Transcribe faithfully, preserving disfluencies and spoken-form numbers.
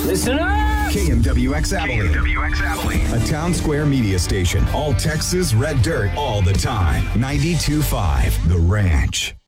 Listen up! K M W X Abilene. K M W X Abilene. A Town Square media station. All Texas red dirt all the time. ninety-two point five The Ranch.